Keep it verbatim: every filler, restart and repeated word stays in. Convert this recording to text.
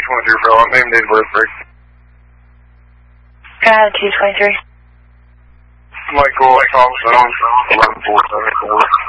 twenty-three, bro. Name, date, birth, break. Got it, two twenty-three. Michael Thompson, eleven four seven four.